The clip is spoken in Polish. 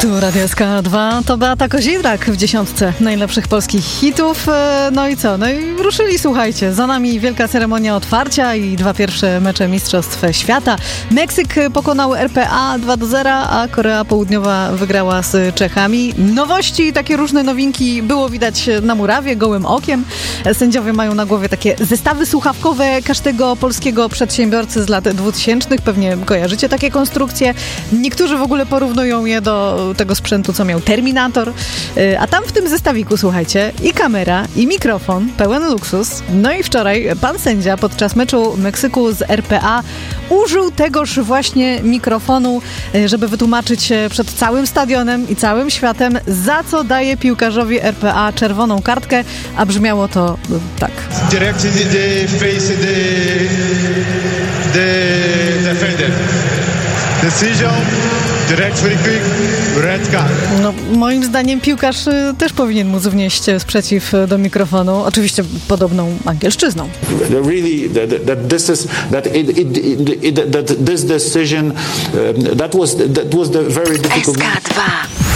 Tu Radio SK2, to Beata Kozidrak w dziesiątce najlepszych polskich hitów. No i co? No i ruszyli, słuchajcie. Za nami wielka ceremonia otwarcia i 2 pierwsze mecze Mistrzostw Świata. Meksyk pokonał RPA 2-0, a Korea Południowa wygrała z Czechami. Nowości, takie różne nowinki było widać na murawie, gołym okiem. Sędziowie mają na głowie takie zestawy słuchawkowe każdego polskiego przedsiębiorcy z lat 2000. Pewnie kojarzycie takie konstrukcje. Niektórzy w ogóle porównują je do tego sprzętu, co miał Terminator. A tam w tym zestawiku, słuchajcie, i kamera, i mikrofon, pełen luksus. No i wczoraj pan sędzia podczas meczu Meksyku z RPA użył tegoż właśnie mikrofonu, żeby wytłumaczyć się przed całym stadionem i całym światem, za co daje piłkarzowi RPA czerwoną kartkę, a brzmiało to tak. Direct in the face the defender. Decision, direct very quick, red card. No, moim zdaniem piłkarz też powinien móc wnieść sprzeciw do mikrofonu, oczywiście podobną angielszczyzną. Really, this decision, that was the very difficult. SK2.